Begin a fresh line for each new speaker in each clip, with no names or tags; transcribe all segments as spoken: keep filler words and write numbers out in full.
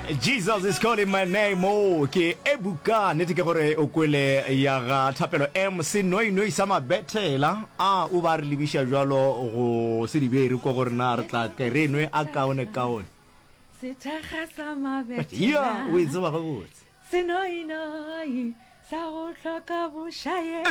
Jesus is calling my name. Oh, ke ebuka nete ke gore o kwele ya ga thapelo M C noi noi sama betela a o ba re libisha jwalo go se dibere go gore na re tla ke re nwe a kaone kaone
se thaga sama betela
ya o itse ba go botse
se noi noi sa go hloka boshaye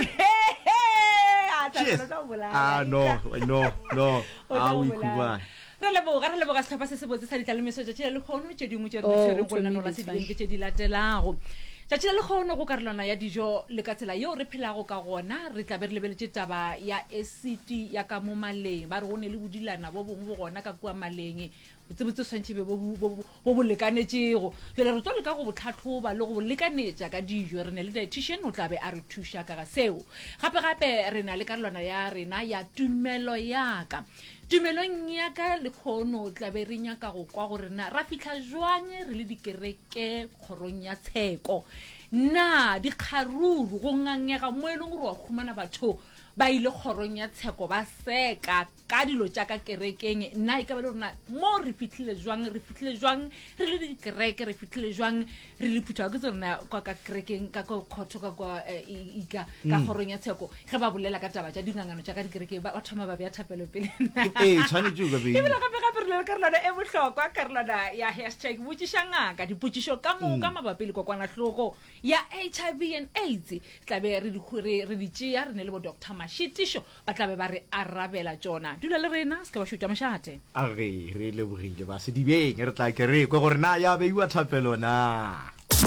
ah no no no a o ikuba
re le boga re le boga setlhopha se se botse sa ditlalemeso tša tšela le kgono tše dingwe tše re tšereng go lana nola se dileng ke tše di latelago tšatši la le kgono go karolwana ya dijo le ka tsela yeo re phelago ka gona re tla be re lebeletše taba ya acid ya ka mo maleng ba re go ne le bodilana bo bongwe bo gona ka kua maleng botsebotse swantšhe be bo bo lekanetšego jale re tlo le ka go botlhatlhoba le go bo lekanetša ka dijo re ne le dietitian o tla be a re thuša ka ga seo gape-gape re na le karolwana ya rena ya tumelo yaka tumelong ya ka le kgono tla be re nyaka go kwa gore na ra fitlha jwang re le dikereke kgorong ya tsheko na dikgaruru go ngangega mo e leng gore wa khumana batho ba ile kgorong ya tsheko ba seka ka dilo tša ka kerekeng nna e ka ba le rona mo re fitlhile jwang re fitlhile jwang re le dikereke re fitlhile jwang re le phutha ke tsona kwa ka kerekeng ka go khotho ka kwa ika ka kgorong ya tsheko ge ba bolela ka taba tša dingangano tša ka dikereke ba thoma ba bea thapelo pele
eh tshwanetse go be
e bela gape gape re le karolwana e bohlokwa karolwana ya hashtag botšiša ngaka dipotšišo ka mo ka mabapi le kokwanahloko ya H I V and AIDS tla be re re di tšea re ne le bo Doctor Mashitišo ba tla be ba re arabela tšona dula le rena se ka ba šutša mošate
a re re le bogile ba se dibeng re tla ke re go gore na ya beiwa thapelo na